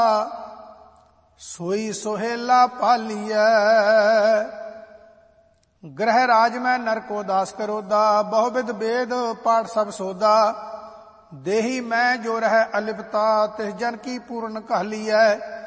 सोई सोहेला पालिया। ग्रह राज में नर को दास करोदा, बहुविध वेद पाठ सब सोदा। देही मैं जो रह अलिपता, तिस जन की पूर्ण कहलिया।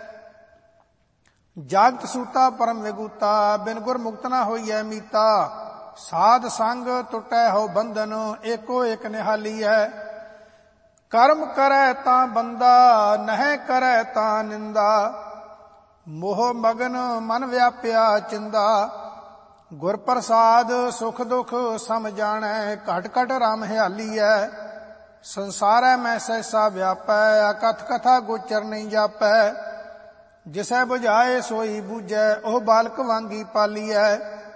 जागत सूता परम विगूता, बिन गुर मुक्त न होइए मीता। साध संग टुटै हो बंधन, एको एक निहालिया। कर्म करे तां बंदा, नह करे तां निंदा। मोह मगन मन व्याप्या चिंदा। गुर प्रसाद सुख दुख सम जानै, घट घट राम हियालीऐ। संसारै मैं सहसा व्यापै, अकथ कथा गोचर नहीं जापै। जिसै बुझाए सोई बूझै, ओह बालक वांगी पालीऐ।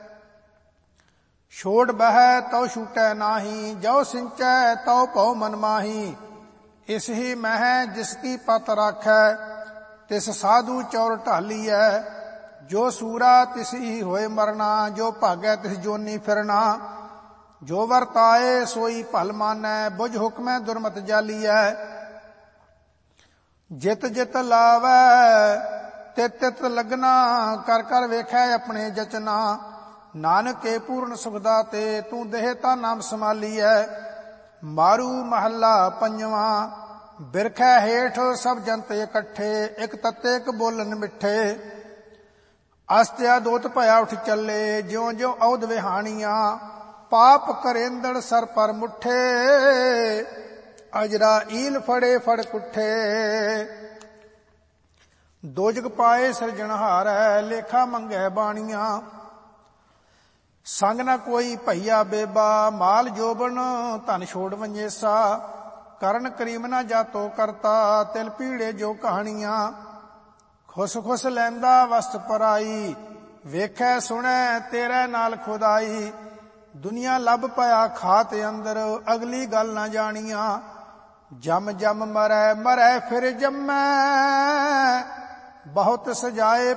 छोड़ बहै तौ छूटै नाही, जो सिंचै तौ पौ मन माही। इस ही मह जिसकी पत राखै, तिस साधु चौर ढालीऐ। जो सूरा तिस ही होए मरना, जो भागै तिस जोनी फिरना। जो वरताए सोई भल मानै, बुझ हुक्मै दुर्मत जालीऐ। जित जित लावै तित तित लगना, कर कर वेखै अपने जचना। नानक के पूर्ण सुखदाते, तू देहता नाम संभालीऐ। मारू महला पंजवा, बिरखै हेठ सब जंत इकट्ठे। एक तत्ते एक बोलन मिठे। अस्त्या दोत भया उठ चले, ज्यों ज्यों औध विहानिया। पाप करेंदड़ सर पर मुठे, अजरा ईल फड़े फड़ कुठे। दोजग पाए सिरजनहार, लेखा मंगै बाणिया। संग न कोई भैया बेबा, माल जोबन धन छोड़ वंजेसा। ਕਰਨ ਕਰੀਮ ਨਾ ਜਾਤੋ ਕਰਤਾ, ਤਿਲ ਪੀੜੇ ਜੋ ਕਹਾਣੀਆਂ। ਖੁਸ ਖੁਸ ਲੈਂਦਾ ਵਸਤ ਪਰਾਈ, ਵੇਖੈ ਸੁਣੈ ਤੇਰੇ ਨਾਲ ਖੁਦਾਈ। ਦੁਨੀਆ ਲੱਭ ਪਿਆ ਖਾਤ ਅੰਦਰ, ਅਗਲੀ ਗੱਲ ਨਾ ਜਾਣੀਆਂ। ਜਮ ਜਮ ਮਰੈ ਮਰੈ ਫਿਰ ਜੰਮੈ, ਬਹੁਤ ਸਜਾਏ